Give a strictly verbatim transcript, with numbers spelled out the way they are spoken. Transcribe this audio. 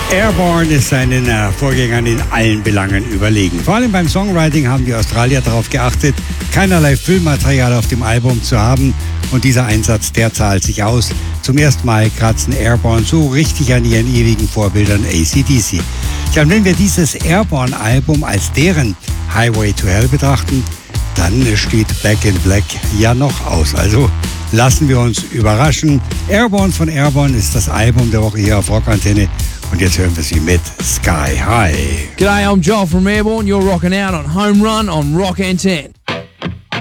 Airborne ist seinen äh, Vorgängern in allen Belangen überlegen. Vor allem beim Songwriting haben die Australier darauf geachtet, keinerlei Füllmaterial auf dem Album zu haben. Und dieser Einsatz, der zahlt sich aus. Zum ersten Mal kratzen Airborne so richtig an ihren ewigen Vorbildern A C D C. Ja, und wenn wir dieses Airborne-Album als deren Highway to Hell betrachten, dann steht Back in Black ja noch aus. Also lassen wir uns überraschen. Airborne von Airborne ist das Album der Woche hier auf Rockantenne. Und jetzt hören wir sie mit Sky High. G'day, I'm Joel from Airborne. You're rocking out on Home Run on Rock Antenne.